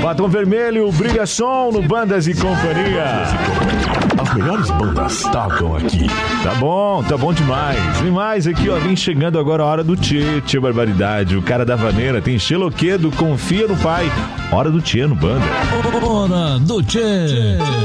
Batom Vermelho, Brilha Som no Bandas e Companhia. As melhores bandas tocam aqui. Tá bom demais. Vem mais aqui, ó. Vem chegando agora a hora do Tchê. Tchê Barbaridade, o cara da vaneira. Tem Xeloquedo, Confia no Pai. Hora do Tchê no Banda. Hora do Tchê.